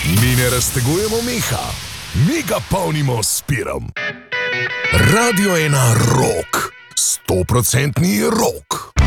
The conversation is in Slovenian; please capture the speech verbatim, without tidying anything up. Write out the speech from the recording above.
Mi ne raztegujemo meha, mi ga polnimo s pirom. Radio ena Rock, stoprocentni rock.